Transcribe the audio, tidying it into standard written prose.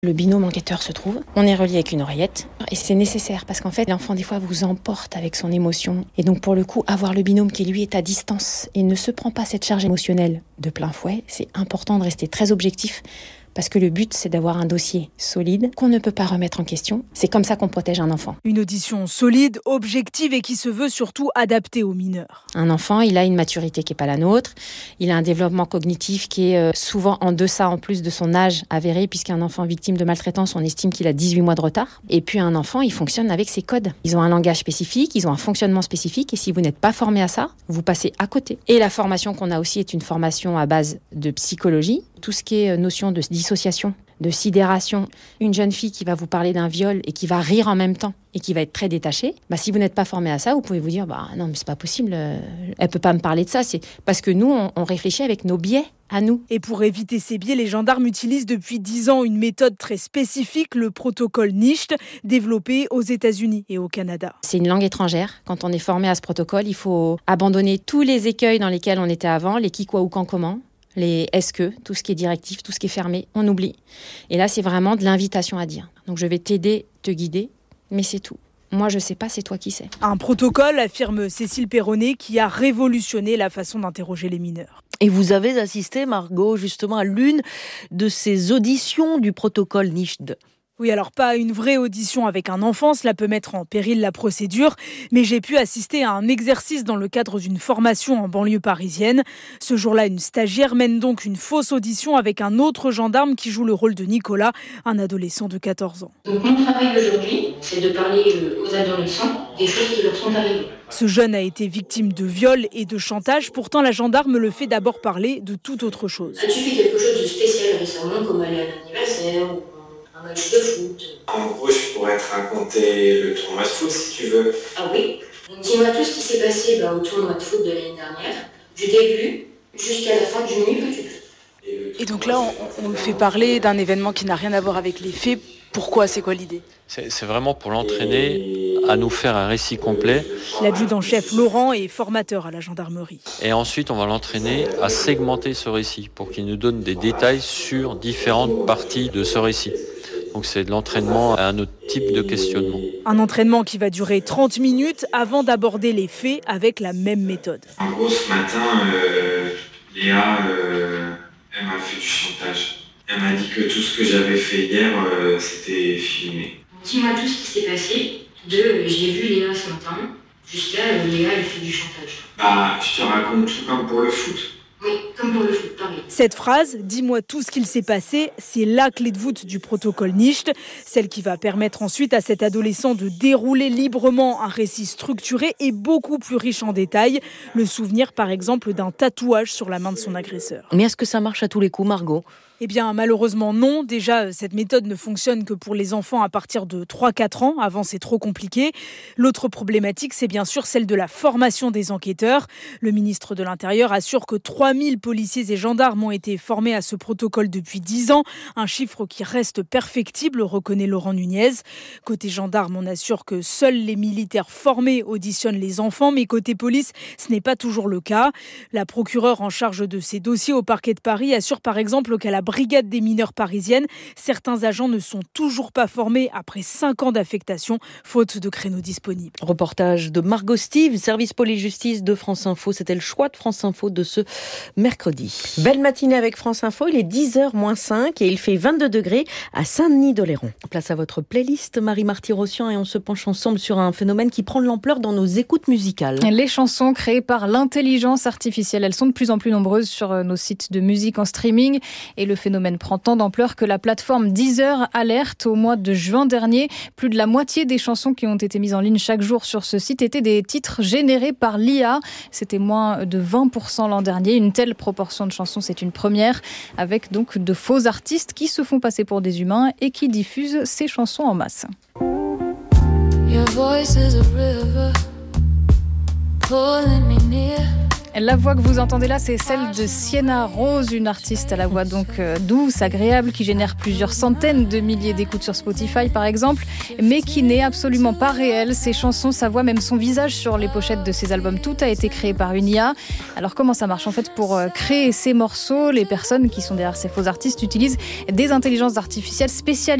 Le binôme enquêteur se trouve, on est relié avec une oreillette et c'est nécessaire parce qu'en fait l'enfant des fois vous emporte avec son émotion et donc pour le coup avoir le binôme qui lui est à distance et ne se prend pas cette charge émotionnelle de plein fouet, c'est important de rester très objectif. Parce que le but, c'est d'avoir un dossier solide qu'on ne peut pas remettre en question. C'est comme ça qu'on protège un enfant. Une audition solide, objective et qui se veut surtout adaptée aux mineurs. Un enfant, il a une maturité qui n'est pas la nôtre. Il a un développement cognitif qui est souvent en deçà en plus de son âge avéré, puisqu'un enfant victime de maltraitance, on estime qu'il a 18 mois de retard. Et puis un enfant, il fonctionne avec ses codes. Ils ont un langage spécifique, ils ont un fonctionnement spécifique. Et si vous n'êtes pas formé à ça, vous passez à côté. Et la formation qu'on a aussi est une formation à base de psychologie. Tout ce qui est notion de dissociation, de sidération. Une jeune fille qui va vous parler d'un viol et qui va rire en même temps et qui va être très détachée, si vous n'êtes pas formé à ça, vous pouvez vous dire non mais c'est pas possible, elle peut pas me parler de ça. C'est parce que nous, on réfléchit avec nos biais à nous. Et pour éviter ces biais, les gendarmes utilisent depuis 10 ans une méthode très spécifique, le protocole NICHT, développé aux États-Unis et au Canada. C'est une langue étrangère. Quand on est formé à ce protocole, il faut abandonner tous les écueils dans lesquels on était avant, les qui, quoi, où, quand, comment. Les est-ce que, tout ce qui est directif, tout ce qui est fermé, on oublie. Et là, c'est vraiment de l'invitation à dire. Donc je vais t'aider, te guider, mais c'est tout. Moi, je sais pas, c'est toi qui sais. Un protocole, affirme Cécile Perronnet, qui a révolutionné la façon d'interroger les mineurs. Et vous avez assisté, Margot, justement à l'une de ces auditions du protocole NICHT. Oui, alors pas une vraie audition avec un enfant, cela peut mettre en péril la procédure, mais j'ai pu assister à un exercice dans le cadre d'une formation en banlieue parisienne. Ce jour-là, une stagiaire mène donc une fausse audition avec un autre gendarme qui joue le rôle de Nicolas, un adolescent de 14 ans. Donc mon travail aujourd'hui, c'est de parler aux adolescents des choses qui leur sont arrivées. Ce jeune a été victime de viol et de chantage, pourtant la gendarme le fait d'abord parler de toute autre chose. As-tu fait quelque chose de spécial récemment, comme aller à un anniversaire ou un match de foot? En gros, je pourrais te raconter le tournoi de foot si tu veux. Ah oui? Donc dis-moi tout ce qui s'est passé au tournoi de foot de l'année dernière, du début jusqu'à la fin du mieux que tu peux. Et donc là, on fait parler d'un événement qui n'a rien à voir avec les faits. Pourquoi? C'est quoi l'idée? C'est vraiment pour l'entraîner à nous faire un récit complet. L'adjudant-chef Laurent est formateur à la gendarmerie. Et ensuite, on va l'entraîner à segmenter ce récit pour qu'il nous donne des détails sur différentes parties de ce récit. Donc c'est de l'entraînement à un autre type de questionnement. Un entraînement qui va durer 30 minutes avant d'aborder les faits avec la même méthode. En gros, ce matin, Léa, elle m'a fait du chantage. Elle m'a dit que tout ce que j'avais fait hier, c'était filmé. Dis-moi tout ce qui s'est passé, de j'ai vu Léa ce matin, jusqu'à Léa elle fait du chantage. Je te raconte tout comme pour le foot. Oui, comme pour le foot, pareil. Cette phrase, dis-moi tout ce qu'il s'est passé, c'est la clé de voûte du protocole NICHT, celle qui va permettre ensuite à cet adolescent de dérouler librement un récit structuré et beaucoup plus riche en détails. Le souvenir, par exemple, d'un tatouage sur la main de son agresseur. Mais est-ce que ça marche à tous les coups, Margot ? Eh bien, malheureusement, non. Déjà, cette méthode ne fonctionne que pour les enfants à partir de 3-4 ans. Avant, c'est trop compliqué. L'autre problématique, c'est bien sûr celle de la formation des enquêteurs. Le ministre de l'Intérieur assure que 3000 policiers et gendarmes ont été formés à ce protocole depuis 10 ans. Un chiffre qui reste perfectible, reconnaît Laurent Nunez. Côté gendarme, on assure que seuls les militaires formés auditionnent les enfants. Mais côté police, ce n'est pas toujours le cas. La procureure en charge de ces dossiers au parquet de Paris assure par exemple qu'à la brigade des mineurs parisienne, certains agents ne sont toujours pas formés après 5 ans d'affectation, faute de créneaux disponibles. Reportage de Margot Steve, service police-justice de France Info. C'était le choix de France Info de ce mercredi. Belle matinée avec France Info, il est 10h-5 et il fait 22 degrés à Saint-Denis-d'Oléron. Place à votre playlist, Marie-Marty-Rossian, et on se penche ensemble sur un phénomène qui prend de l'ampleur dans nos écoutes musicales. Les chansons créées par l'intelligence artificielle, elles sont de plus en plus nombreuses sur nos sites de musique en streaming et le phénomène prend tant d'ampleur que la plateforme Deezer alerte. Au mois de juin dernier, plus de la moitié des chansons qui ont été mises en ligne chaque jour sur ce site étaient des titres générés par l'IA. C'était moins de 20% l'an dernier. Une telle proportion de chansons, c'est une première, avec donc de faux artistes qui se font passer pour des humains et qui diffusent ces chansons en masse. Your voice is a river, pulling me near. La voix que vous entendez là, c'est celle de Sienna Rose, une artiste à la voix donc douce, agréable, qui génère plusieurs centaines de milliers d'écoutes sur Spotify par exemple, mais qui n'est absolument pas réelle. Ses chansons, sa voix, même son visage sur les pochettes de ses albums, tout a été créé par une IA. Alors comment ça marche ? En fait, pour créer ces morceaux, les personnes qui sont derrière ces faux artistes utilisent des intelligences artificielles spécialisées